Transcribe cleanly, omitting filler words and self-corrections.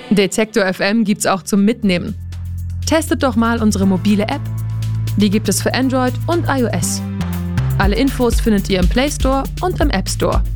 Detektor FM gibt's auch zum Mitnehmen. Testet doch mal unsere mobile App. Die gibt es für Android und iOS. Alle Infos findet ihr im Play Store und im App Store.